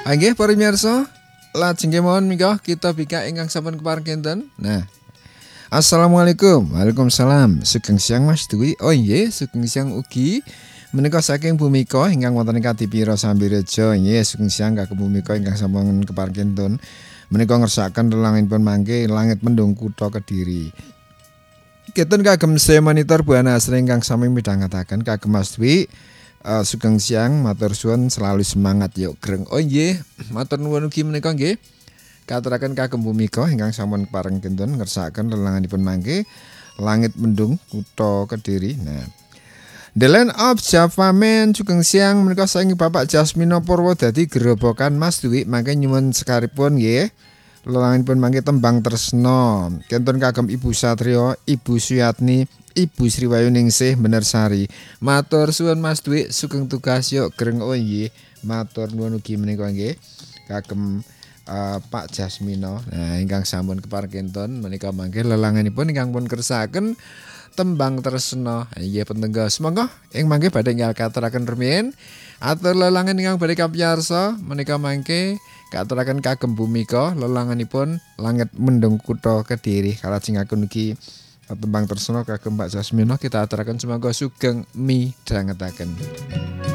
Nggih para pamirsa, lajeng kemawon menika kita bika ingkang sampun keparengken. Nah, Assalamualaikum. Waalaikumsalam. Sugeng siang Mas Dwi. Oh nggih, sugeng siang ugi menika saking Bumika ingkang wonten ing Kadipira Sambirejo. Nggih, sugeng siang kagem Bumika ingkang sampun keparengken. Menika ngersakaken lelangipun mangke langit mendung kutha Kediri. Keten kagem saya monitor Buana Asri ingkang sami midhangetaken kagem Mas Dwi. Sugeng siang, matur suwun selalu semangat yuk greng. Oh nggih, matur nuwun ugi menika nggih. Katuraken kagem Bumika ingkang sampun keparengken ngersakaken lelanganipun mangke langit mendung kutha Kediri. Nah, The Land of Java Man sugeng siang menika saking Bapak Jasmino Purwodadi Gerobokan Mas Dwi mangke nyuwun sekaripun nggih. Lelanganipun mangke tembang tresna. Kenten kagem Ibu Satrio, Ibu Suyatni, Ibu Sriwayuningsih Benersari. Matur suwun Mas Dwi sugeng tugas yuk greng oh nggih. Matur nuwun ugi menika nggih kagem Pak Jasmino. Nah, ingkang sampun keparengken menika mangke lelanganipun ingkang pun kersakaken tembang tresna. Nggih pentengga semangga ing mangke badhe ngal katuraken rumiyin. Atur lelangan ingkang badhe kapiyarsa menika mangke katuraken kagem Bumika lelanganipun langit mendung kutha Kediri. Kalajengaken ugi tembang tresna kagem Pak Jasmino kita aturaken semangga sugeng midhangetaken.